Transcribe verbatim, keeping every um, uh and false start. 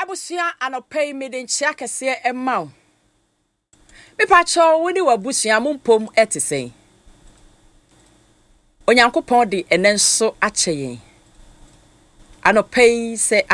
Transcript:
Abusua anopay mede nchia kese emma wo. Me pacho woni wabusua mumpom etesen. Onyankopon de enenso acheyen. Anopay se